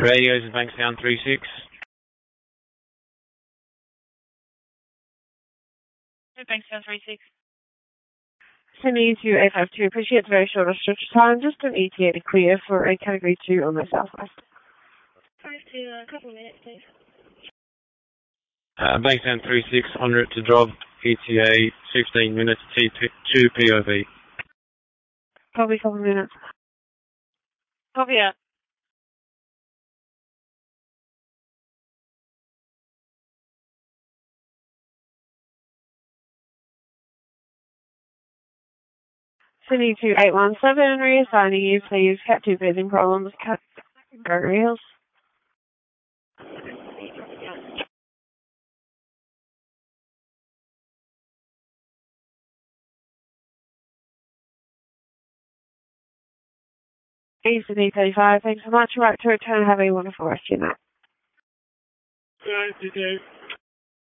Radios and Bankstown 36. Bankstown 36. Sydney to 852. Appreciate the very short stretch of time. Just an ETA to clear for a Category 2 on the southwest. 5 to a couple of minutes, please. Bankstown 36, en route to drop. ETA 15 minutes, T2 POV. Probably a couple of minutes. Copy that. Sydney to 817, reassigning you, please. Cat 2 breathing problems, Cat guardrails. Sydney 35, thanks so much. Right to return, have a wonderful rest of your night. Good night, you too.